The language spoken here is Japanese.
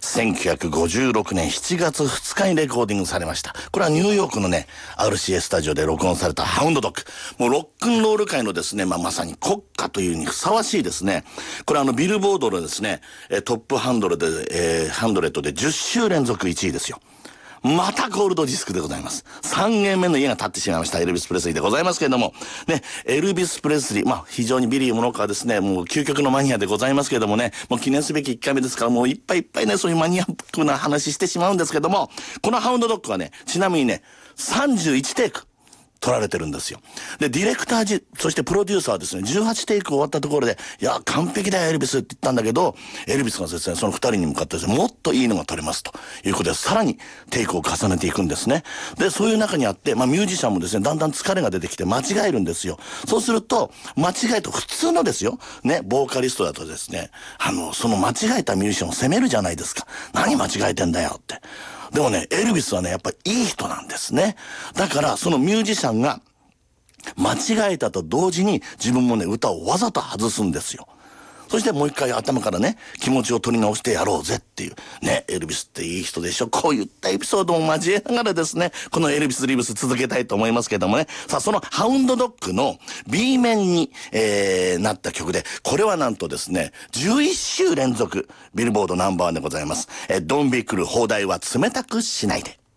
1956年7月2日にレコーディングされました。これはニューヨークのね、RCA スタジオで録音されたハウンドドッグ。もうロックンロール界のですね、まさに国歌というにふさわしいですね。これビルボードのですね、トップハンドレットで10週連続1位ですよ。またゴールドディスクでございます。3軒目の家が建ってしまいましたエルビス・プレスリーでございますけれども、ね、エルビス・プレスリー、非常にビリー・モノカーですね、もう究極のマニアでございますけれどもね、もう記念すべき1回目ですから、もういっぱいいっぱいね、そういうマニアックな話してしまうんですけども、このハウンドドッグはね、ちなみにね、31テイク。取られてるんですよ。で、ディレクターそしてプロデューサーはですね、18テイク終わったところで、いや、完璧だよ、エルビスって言ったんだけど、エルビスがですね、その2人に向かってですね、もっといいのが取れますということで、さらにテイクを重ねていくんですね。で、そういう中にあって、ミュージシャンもですね、だんだん疲れが出てきて間違えるんですよ。そうすると、間違えと普通のですよ、ね、ボーカリストだとですね、その間違えたミュージシャンを責めるじゃないですか。何間違えてんだよって。でもね、エルビスはね、やっぱりいい人なんですね。だから、そのミュージシャンが間違えたと同時に自分もね、歌をわざと外すんですよ。そしてもう一回頭からね、気持ちを取り直してやろうぜっていう。ね、エルビスっていい人でしょ。こういったエピソードも交えながらですね、このエルビス・リブス続けたいと思いますけどもね。さあ、そのハウンドドッグの B 面に、なった曲で、これはなんとですね、11週連続ビルボードナンバーワンでございます。ドンビクル放題は冷たくしないで。